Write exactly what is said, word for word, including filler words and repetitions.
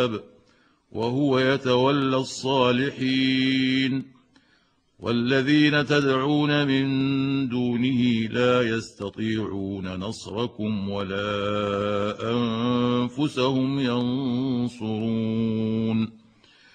وهو يتولى الصالحين والذين تدعون من دونه لا يستطيعون نصركم ولا أنفسهم ينصرون